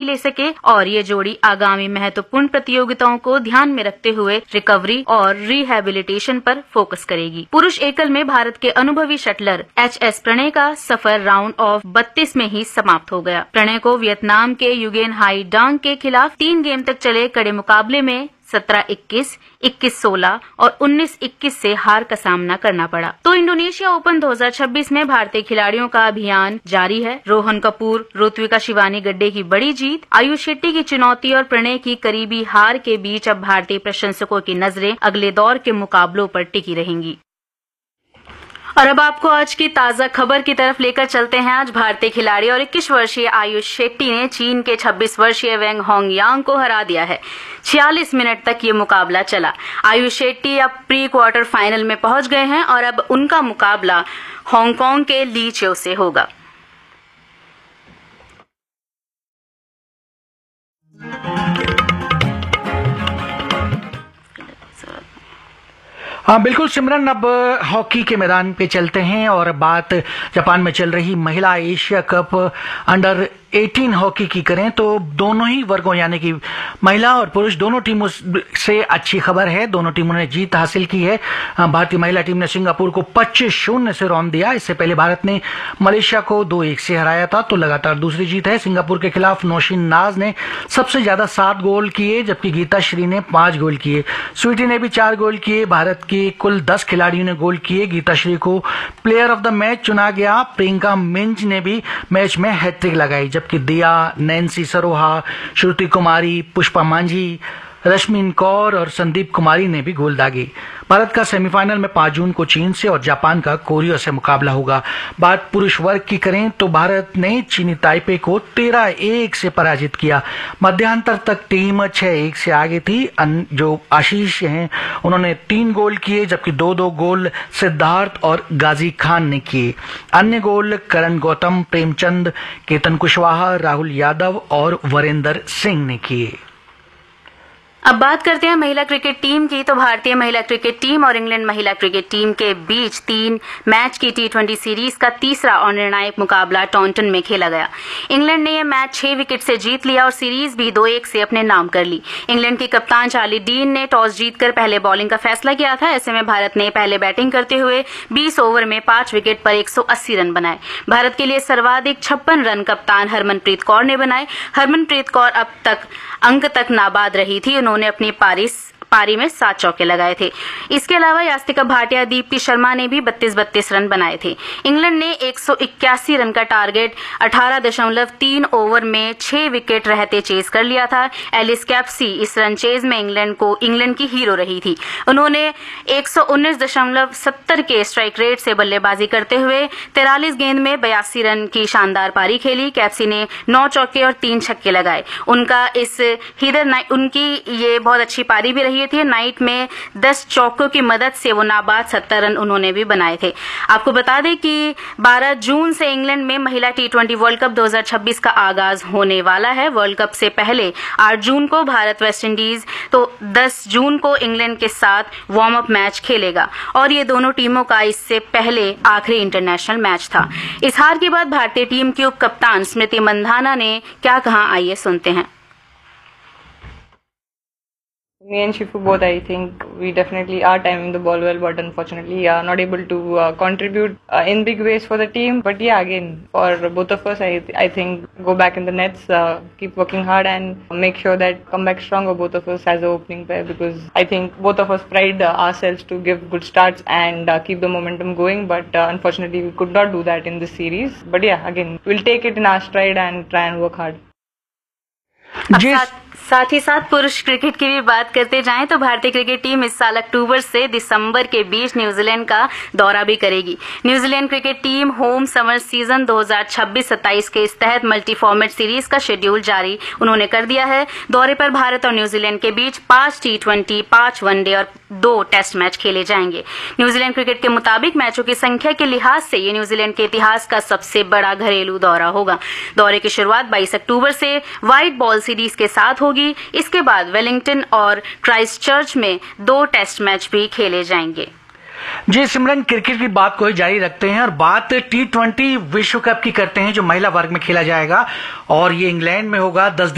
ले सके और ये जोड़ी आगामी महत्वपूर्ण प्रतियोगिताओं को ध्यान में रखते हुए रिकवरी और रिहैबिलिटेशन पर फोकस करेगी। पुरुष एकल में भारत के अनुभवी शटलर एच.एस. प्रणय का सफर राउंड ऑफ 32 में ही समाप्त हो गया। प्रणय को वियतनाम के युगेन हाई डांग के खिलाफ 3 गेम तक चले कड़े मुकाबले में 17-21, 21-16 और 19-21 से हार का सामना करना पड़ा। तो इंडोनेशिया ओपन 2026 में भारतीय खिलाड़ियों का अभियान जारी है। रोहन कपूर, ऋत्विका शिवानी गड्डे की बड़ी जीत, आयुष शेट्टी की चुनौती और प्रणय की करीबी हार के बीच अब भारतीय प्रशंसकों की नजरें अगले दौर के मुकाबलों पर टिकी रहेंगी। और अब आपको आज की ताजा खबर की तरफ लेकर चलते हैं। आज भारतीय खिलाड़ी और 21 वर्षीय आयुष शेट्टी ने चीन के 26 वर्षीय वेंग होंगयांग को हरा दिया है। 46 मिनट तक ये मुकाबला चला। आयुष शेट्टी अब प्री क्वार्टर फाइनल में पहुंच गए हैं और अब उनका मुकाबला हांगकांग के ली चियो से होगा। हाँ बिल्कुल सिमरन, अब हॉकी के मैदान पे चलते हैं और बात जापान में चल रही महिला एशिया कप अंडर 18 हॉकी की करें तो दोनों ही वर्गों यानी कि महिला और पुरुष दोनों टीमों से अच्छी खबर है। दोनों टीमों ने जीत हासिल की है। भारतीय महिला टीम ने सिंगापुर को 25-0 से रौंद दिया। इससे पहले भारत ने मलेशिया को 2-1 से हराया था, तो लगातार दूसरी जीत है। सिंगापुर के खिलाफ नौशीन नाज ने सबसे ज्यादा 7 गोल किए, जबकि गीता श्री ने 5 गोल किए। स्वीटी ने भी 4 गोल किए। भारत के कुल 10 खिलाड़ियों ने गोल किए। गीता श्री को प्लेयर ऑफ द मैच चुना गया। प्रियंका मिंज ने भी मैच में हैट्रिक लगाई, जबकि दिया, नैन्सी सरोहा, श्रुति कुमारी, पुष्पा मांझी, रश्मिन कौर और संदीप कुमारी ने भी गोल दागे। भारत का सेमीफाइनल में 5 जून को चीन से और जापान का कोरिया से मुकाबला होगा। बात पुरुष वर्ग की करें तो भारत ने चीनी ताइपे को 13-1 से पराजित किया। मध्यांतर तक टीम 6-1 से आगे थी। जो आशीष हैं उन्होंने 3 गोल किए, जबकि 2-2 गोल सिद्धार्थ और गाजी खान ने किए। अन्य गोल करण गौतम, प्रेमचंद, केतन कुशवाहा, राहुल यादव और वरेंद्र सिंह ने किए। अब बात करते हैं महिला क्रिकेट टीम की। तो भारतीय महिला क्रिकेट टीम और इंग्लैंड महिला क्रिकेट टीम के बीच 3 मैच की T20 सीरीज का तीसरा और निर्णायक मुकाबला टॉन्टन में खेला गया। इंग्लैंड ने यह मैच 6 विकेट से जीत लिया और सीरीज भी 2-1 से अपने नाम कर ली। इंग्लैंड की कप्तान चार्ली डीन ने टॉस जीतकर पहले बॉलिंग का फैसला किया था। ऐसे में भारत ने पहले बैटिंग करते हुए 20 ओवर में 5 विकेट पर 180 रन बनाए। भारत के लिए सर्वाधिक 56 रन कप्तान हरमनप्रीत कौर ने बनाए। हरमनप्रीत कौर अब तक अंक तक नाबाद रही थी। उन्होंने अपनी पारी में 7 चौके लगाए थे। इसके अलावा यास्तिका भाटिया, दीप्ति शर्मा ने भी 32 रन बनाए थे। इंग्लैंड ने 181 रन का टारगेट 18.3 ओवर में 6 विकेट रहते चेज कर लिया था। एलिस कैप्सी इस रन चेज में इंग्लैंड की हीरो रही थी। उन्होंने 119.70 के स्ट्राइक रेट से बल्लेबाजी करते हुए 43 गेंद में 82 रन की शानदार पारी खेली। कैप्सी ने 9 चौके और 3 छक्के लगाए। उनकी ये बहुत अच्छी पारी भी रही थी। नाइट में 10 चौकों की मदद से वो नाबाद 70 रन उन्होंने भी बनाए थे। आपको बता दें कि 12 जून से इंग्लैंड में महिला T20 वर्ल्ड कप 2026 का आगाज होने वाला है। वर्ल्ड कप से पहले 8 जून को भारत वेस्ट इंडीज, तो 10 जून को इंग्लैंड के साथ वार्म अप मैच खेलेगा और ये दोनों टीमों का इससे पहले आखिरी इंटरनेशनल मैच था। इस हार के बाद भारतीय टीम की उप कप्तान स्मृति मंधाना ने क्या कहा, आइए सुनते हैं। Me and Shifu both, I think we definitely are timing the ball well, but unfortunately not able to contribute in big ways for the team. But yeah, again, for both of us, I think go back in the nets, keep working hard and make sure that come back stronger, both of us as an opening pair, because I think both of us pride ourselves to give good starts and keep the momentum going. But unfortunately, we could not do that in this series. But yeah, again, we'll take it in our stride and try and work hard. साथ ही साथ पुरुष cricket की भी बात करते जाएं तो भारतीय क्रिकेट टीम इस साल अक्टूबर से दिसंबर के बीच न्यूजीलैंड का दौरा भी करेगी। New Zealand cricket team home summer season 2026-27 के इस तहत मल्टी फॉर्मेट सीरीज का शेड्यूल जारी उन्होंने कर दिया है। दौरे पर भारत और न्यूजीलैंड के बीच 5 T20, 5 वनडे और 2 टेस्ट मैच खेले जाएंगे। न्यूजीलैंड क्रिकेट के मुताबिक मैचों की संख्या के लिहाज से ये न्यूजीलैंड के इतिहास का सबसे बड़ा घरेलू दौरा होगा। दौरे की शुरुआत 22 अक्टूबर से व्हाइट बॉल सीरीज के साथ होगी। इसके बाद वेलिंगटन और क्राइस्टचर्च में 2 टेस्ट मैच भी खेले जाएंगे। जी सिमरन, क्रिकेट की बात को ही जारी रखते हैं और बात T20 विश्व कप की करते हैं जो महिला वर्ग में खेला जाएगा और ये इंग्लैंड में होगा। 10